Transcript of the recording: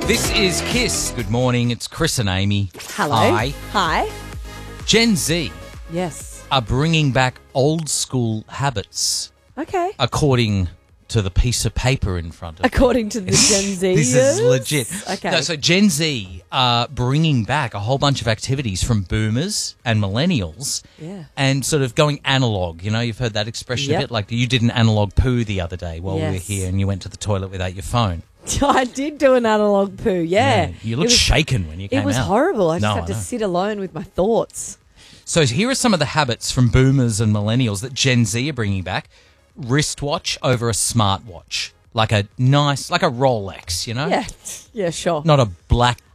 This is Kiss. Good morning. It's Chris and Amy. Hello. Hi. Hi. Gen Z Yes. are bringing back old school habits, Okay. according to the piece of paper in front of me. According to the Gen Z. This is legit. Okay. No, so Gen Z are bringing back a whole bunch of activities from boomers and millennials. Yeah. And sort of going analog. You know, you've heard that expression Yep. a bit. Like you did an analog poo the other day while we were Yes. here and you went to the toilet without your phone. I did do an analog poo, yeah. You looked shaken when you came out. It was horrible. I just No, had to know. sit alone with my thoughts. So here are some of the habits from boomers and millennials that Gen Z are bringing back. Wristwatch over a smartwatch. Like a nice, like a Rolex, you know? Yeah. Yeah, sure. Not a Black